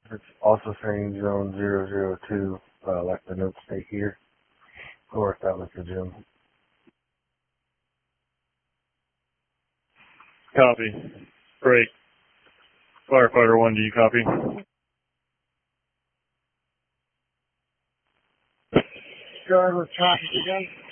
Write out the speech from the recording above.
It's also saying zone 002, like the notes state here, or if that was the gym. Copy. Break. Firefighter 1, do you copy? Driver, copy again.